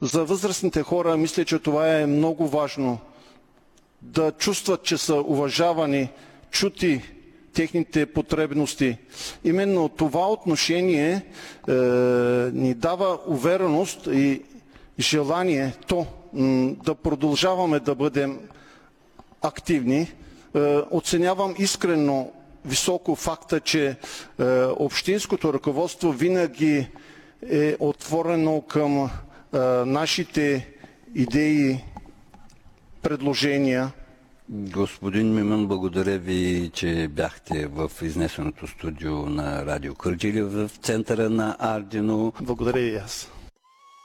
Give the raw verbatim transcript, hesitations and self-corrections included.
За възрастните хора мисля, че това е много важно. Да чувстват, че са уважавани, чути техните потребности. Именно това отношение е, ни дава увереност и желание то м, да продължаваме да бъдем активни. Е, оценявам искрено високо факта, че е, общинското ръководство винаги е отворено към е, нашите идеи, предложения. Господин Мимън, благодаря ви, че бяхте в изнесеното студио на Радио Кърджали в центъра на Ардино. Благодаря и аз.